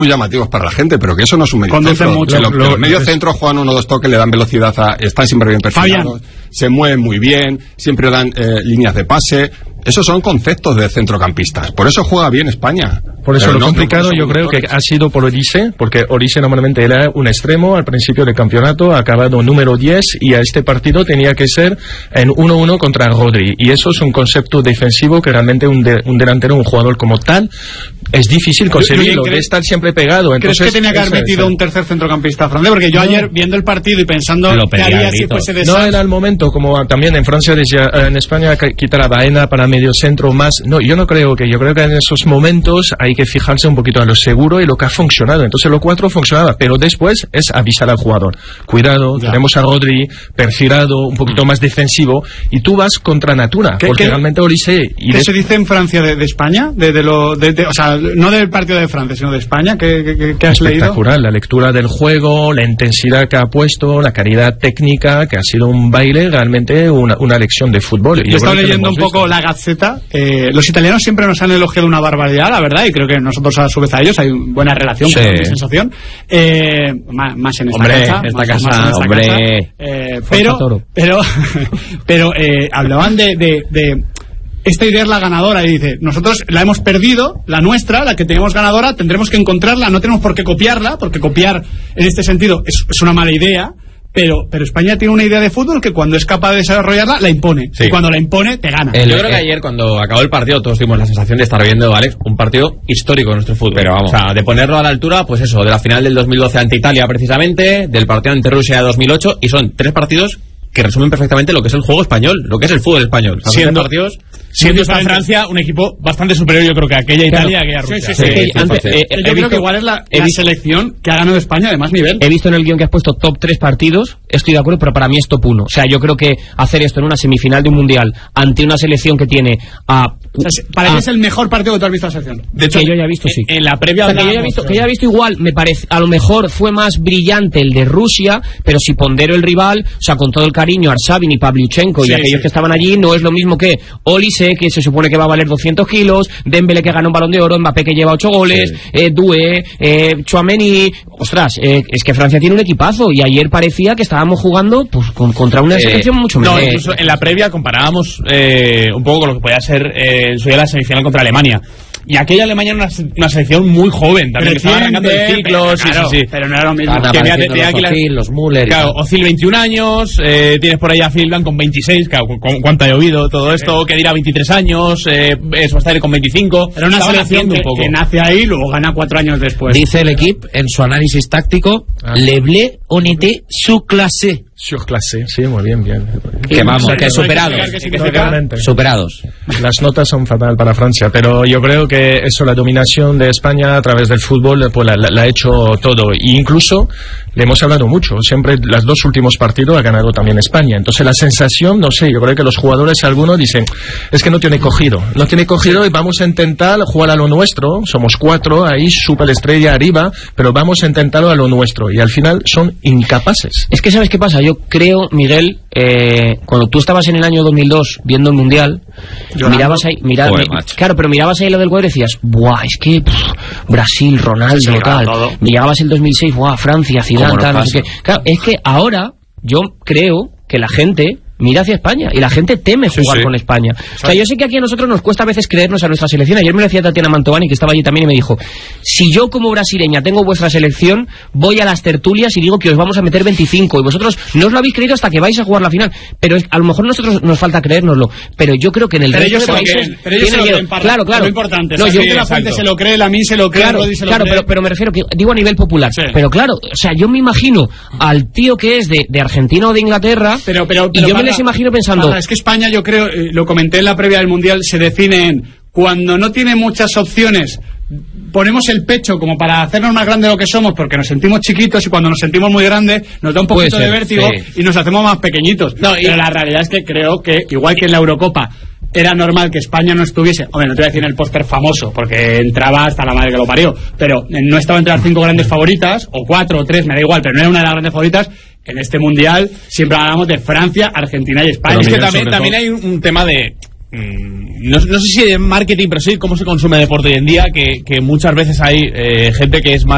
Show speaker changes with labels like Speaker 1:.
Speaker 1: muy llamativos para la gente, pero que eso no es un medio
Speaker 2: Conducen
Speaker 1: centro.
Speaker 2: mucho.
Speaker 1: Los medios centros juegan 1-2 toques, le dan velocidad, están siempre bien perfilados, se mueven muy bien, siempre dan líneas de pase. Esos son conceptos de centrocampistas. Por eso juega bien España.
Speaker 3: Por eso lo complicado yo creo que ha sido por Olise, porque Olise normalmente era un extremo al principio del campeonato, ha acabado número 10 y a este partido tenía que ser en 1-1 contra Rodri. Y eso es un concepto defensivo que realmente un delantero, un jugador como tal, es difícil conseguirlo, de estar siempre pegado. Entonces,
Speaker 2: ¿crees que tenía que haber metido un tercer centrocampista francés? Porque yo ayer viendo el partido y pensando qué haría si fuese de
Speaker 3: no era el momento, como también en Francia decía, en España quitar a Baena para medio centro más. No, yo creo que en esos momentos hay que fijarse un poquito a lo seguro y lo que ha funcionado. Entonces lo 4 funcionaba, pero después es avisar al jugador. Cuidado, tenemos a Rodri perfilado, un poquito más defensivo, y tú vas contra natura, porque realmente Olise...
Speaker 2: ¿Qué se dice en Francia de España? O sea, no del partido de Francia, sino de España. ¿Qué has leído?
Speaker 3: Espectacular, la lectura del juego, la intensidad que ha puesto, la calidad técnica, que ha sido un baile, realmente una lección de fútbol.
Speaker 2: Yo estaba leyendo un poco la Gazzetta. Los italianos siempre nos han elogiado una barbaridad, la verdad, y creo que nosotros a su vez a ellos hay buena relación, con mi sensación. Más en esta casa. Pero hablaban de esta idea es la ganadora, y dice, nosotros la hemos perdido, la nuestra, la que tenemos ganadora, tendremos que encontrarla, no tenemos por qué copiarla, porque copiar en este sentido es una mala idea. Pero España tiene una idea de fútbol que cuando es capaz de desarrollarla, la impone. Sí. Y cuando la impone, te gana.
Speaker 4: Yo creo que ayer, cuando acabó el partido, todos tuvimos la sensación de estar viendo, Alex, un partido histórico en nuestro fútbol. Pero vamos. O sea, de ponerlo a la altura, pues eso, de la final del 2012 ante Italia, precisamente, del partido ante Rusia de 2008, y son 3 partidos que resumen perfectamente lo que es el juego español, lo que es el fútbol español.
Speaker 5: Siendo esta Francia un equipo bastante superior, yo creo, que aquella Italia, aquella Rusia.
Speaker 2: Yo creo que igual es la selección que ha ganado España de más nivel.
Speaker 6: He visto en el guión que has puesto top 3 partidos, estoy de acuerdo, pero para mí es top 1. O sea, yo creo que hacer esto en una semifinal de un mundial ante una selección que tiene a...
Speaker 2: para ti es el mejor partido que tú has visto a la selección.
Speaker 6: De hecho, que yo ya he visto, sí.
Speaker 5: En la previa...
Speaker 6: que yo ya he visto igual, me parece, a lo mejor fue más brillante el de Rusia, pero si pondero el rival, o sea, con todo el cariño, Arshavin y Pavlyuchenko y aquellos que estaban allí, no es lo mismo que Olise, que se supone que va a valer 200 kilos, Dembélé, que gana un Balón de Oro, Mbappé, que lleva 8 goles, Doué, Tchouaméni. Ostras, es que Francia tiene un equipazo, y ayer parecía que estábamos jugando pues contra una selección mucho mejor.
Speaker 5: No, incluso en la previa comparábamos un poco con lo que podía ser la semifinal contra Alemania. Y aquella Alemania era una selección muy joven también, que estaba arrancando el ciclo, sí.
Speaker 2: Pero no era lo mismo.
Speaker 4: Los Müller.
Speaker 5: Claro, Ozil 21 años, tienes por ahí a Phil Blanc con 26, claro, ¿cuánto ha llovido todo esto? Que dirá 23 años, Schwarzenegger con 25.
Speaker 2: Era una selección que nace ahí y luego gana 4 años después.
Speaker 4: Dice el equipo en su análisis táctico, le blé on était surclassé.
Speaker 3: Surclassé, sí, muy bien.
Speaker 4: Que vamos, que superados.
Speaker 3: Las notas son fatal para Francia, pero yo creo que eso, la dominación de España a través del fútbol, pues la ha hecho todo. E incluso le hemos hablado mucho. Siempre los 2 últimos partidos ha ganado también España. Entonces la sensación, no sé, yo creo que los jugadores, algunos dicen, es que no tiene cogido y vamos a intentar jugar a lo nuestro. Somos 4 ahí, superestrella arriba, pero vamos a intentarlo a lo nuestro. Y al final son incapaces.
Speaker 6: Es que ¿sabes qué pasa? Yo creo, Miguel, cuando tú estabas en el año 2002 viendo el Mundial, mirabas ahí, claro, pero mirabas ahí lo del cuadro y decías, ¡buah! Es que Brasil, Ronaldo, tal. Mirabas el 2006, ¡buah! Francia, Zidane, tal. No sé qué. Claro, es que ahora yo creo que la gente mira hacia España y la gente teme jugar con España. O sea, yo sé que aquí a nosotros nos cuesta a veces creernos a nuestra selección. Ayer me lo decía Tatiana Mantovani, que estaba allí también, y me dijo, si yo como brasileña tengo vuestra selección, voy a las tertulias y digo que os vamos a meter 25 y vosotros no os lo habéis creído hasta que vais a jugar la final. Pero a lo mejor nosotros nos falta creérnoslo, pero yo creo que en el resto de países claro,
Speaker 2: lo importante,
Speaker 6: no,
Speaker 2: yo que la gente se lo cree, la mí se lo cree,
Speaker 6: pero me refiero que digo a nivel popular, pero claro, o sea, yo me imagino al tío que es de Argentina o de Inglaterra, y yo me les imagino pensando,
Speaker 2: es que España, yo creo, lo comenté en la previa del Mundial, se define en cuando no tiene muchas opciones, ponemos el pecho como para hacernos más grandes de lo que somos, porque nos sentimos chiquitos, y cuando nos sentimos muy grandes nos da un poquito de vértigo y nos hacemos más pequeñitos. Pero la realidad es que creo que, igual que en la Eurocopa era normal que España no estuviese, hombre, no te voy a decir en el póster famoso, porque entraba hasta la madre que lo parió, pero no estaba entre las 5 grandes favoritas, o 4 o 3, me da igual, pero no era una de las grandes favoritas. En este Mundial siempre hablamos de Francia, Argentina y España.
Speaker 5: Pero es que también hay un tema de... No sé si de marketing, pero sí cómo se consume deporte hoy en día, que muchas veces hay gente que es más